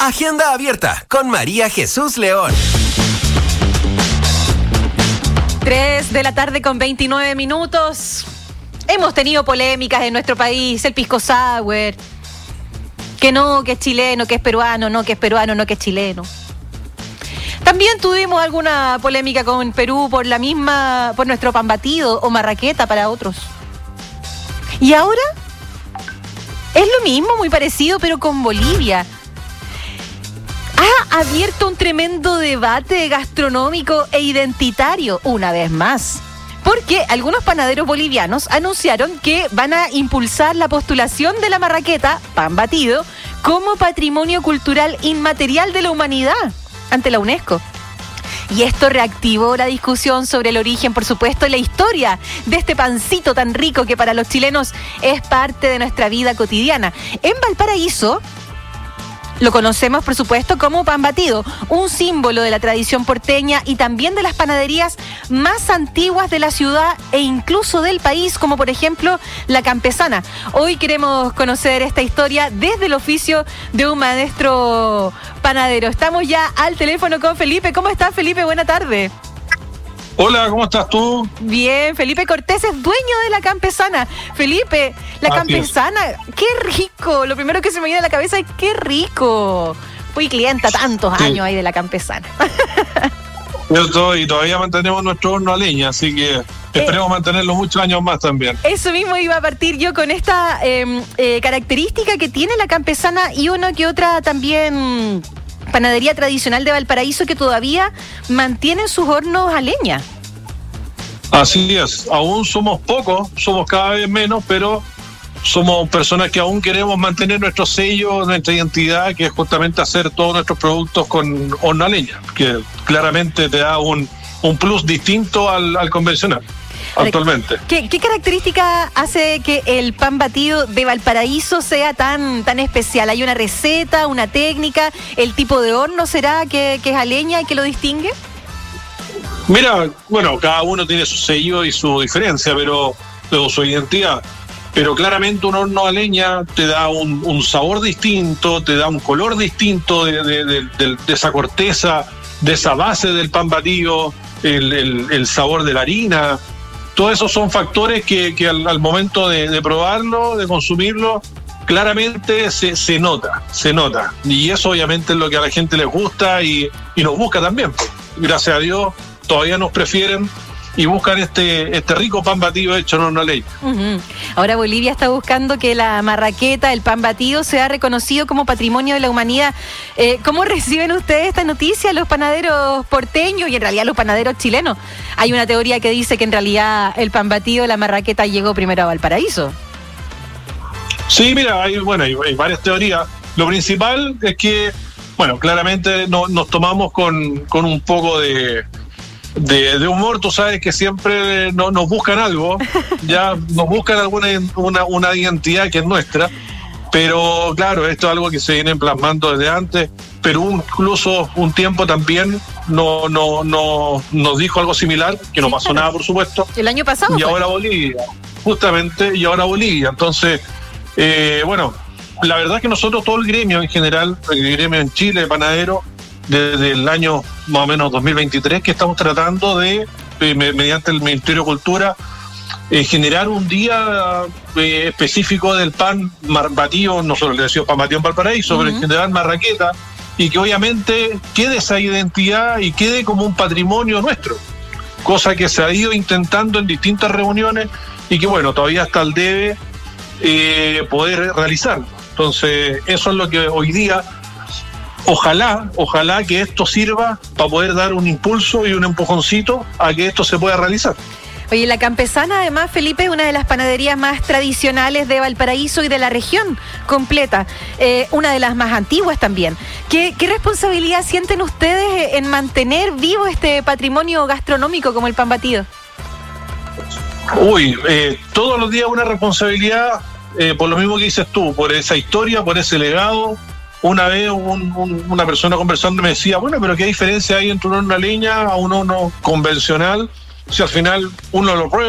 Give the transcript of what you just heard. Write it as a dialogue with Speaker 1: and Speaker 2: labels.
Speaker 1: Agenda abierta con María Jesús León.
Speaker 2: 3:29 p.m. Hemos tenido polémicas en nuestro país, el pisco sour, que no, que es chileno, que es peruano, no, que es peruano, no, que es chileno. También tuvimos alguna polémica con Perú por nuestro pan batido o marraqueta para otros. Y ahora es lo mismo, muy parecido, pero con Bolivia. Ha abierto un tremendo debate gastronómico e identitario, una vez más. Porque algunos panaderos bolivianos anunciaron que van a impulsar la postulación de la marraqueta, pan batido, como patrimonio cultural inmaterial de la humanidad ante la UNESCO. Y esto reactivó la discusión sobre el origen, por supuesto, y la historia de este pancito tan rico que para los chilenos es parte de nuestra vida cotidiana. En Valparaíso lo conocemos, por supuesto, como pan batido, un símbolo de la tradición porteña y también de las panaderías más antiguas de la ciudad e incluso del país, como por ejemplo La Campesana. Hoy queremos conocer esta historia desde el oficio de un maestro panadero. Estamos ya al teléfono con Felipe. ¿Cómo estás, Felipe? Buena tarde.
Speaker 3: Hola, ¿cómo estás tú?
Speaker 2: Bien, Felipe Cortés es dueño de La Campesana. Felipe, La Campesana, qué rico. Lo primero que se me viene a la cabeza es qué rico. Fui clienta tantos años ahí de La Campesana.
Speaker 3: Y todavía mantenemos nuestro horno a leña, así que esperemos mantenerlo muchos años más también.
Speaker 2: Eso mismo iba a partir yo con esta característica que tiene La Campesana y una que otra también panadería tradicional de Valparaíso que todavía mantienen sus hornos a leña.
Speaker 3: Así es, aún somos pocos, somos cada vez menos, pero somos personas que aún queremos mantener nuestro sello, nuestra identidad, que es justamente hacer todos nuestros productos con horno a leña, que claramente te da un plus distinto al convencional. Actualmente.
Speaker 2: ¿Qué característica hace que el pan batido de Valparaíso sea tan especial? ¿Hay una receta, una técnica? ¿El tipo de horno será que es a leña y que lo distingue?
Speaker 3: Mira, bueno, cada uno tiene su sello y su diferencia, pero su identidad. Pero claramente un horno a leña te da un sabor distinto, te da un color distinto de esa corteza, de esa base del pan batido, el sabor de la harina. Todos esos son factores que al momento de probarlo, de consumirlo, claramente se nota. Y eso obviamente es lo que a la gente les gusta y nos busca también. Gracias a Dios, todavía nos prefieren y buscan este rico pan batido hecho en horno a leña.
Speaker 2: Uh-huh. Ahora Bolivia está buscando que la marraqueta, el pan batido, sea reconocido como patrimonio de la humanidad. ¿Cómo reciben ustedes esta noticia, los panaderos porteños y en realidad los panaderos chilenos? Hay una teoría que dice que en realidad el pan batido, la marraqueta, llegó primero a Valparaíso.
Speaker 3: Sí, mira, hay varias teorías. Lo principal es que, bueno, claramente nos tomamos con un poco de humor. Tú sabes que siempre nos buscan algo, ya nos buscan una identidad que es nuestra, pero claro, esto es algo que se viene plasmando desde antes. Perú incluso un tiempo también nos dijo algo similar, que no pasó nada, por supuesto.
Speaker 2: El año pasado.
Speaker 3: Y ahora Bolivia, justamente, Entonces, bueno, la verdad es que nosotros, todo el gremio en general, el gremio en Chile, panadero, desde el año más o menos 2023, que estamos tratando de, mediante el Ministerio de Cultura, generar un día específico del pan batido. Nosotros le decimos pan batido en Valparaíso, pero en general marraqueta, y que obviamente quede esa identidad y quede como un patrimonio nuestro, cosa que se ha ido intentando en distintas reuniones y que bueno, todavía está al debe poder realizarlo. Entonces eso es lo que hoy día ojalá que esto sirva para poder dar un impulso y un empujoncito a que esto se pueda realizar.
Speaker 2: Oye, La Campesana, además, Felipe, es una de las panaderías más tradicionales de Valparaíso y de la región completa, una de las más antiguas también. ¿Qué responsabilidad sienten ustedes en mantener vivo este patrimonio gastronómico como el pan batido?
Speaker 3: Todos los días una responsabilidad, por lo mismo que dices tú, por esa historia, por ese legado. Una vez una persona conversando me decía, bueno, pero ¿qué diferencia hay entre un horno a leña a un horno convencional? Si al final uno lo prueba